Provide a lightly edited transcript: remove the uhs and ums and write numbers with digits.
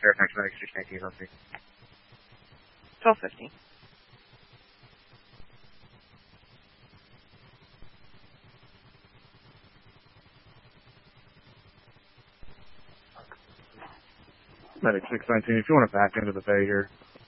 Fairfax Medic 619, roughly. 1250. Medic 619, if you want to back into the bay here,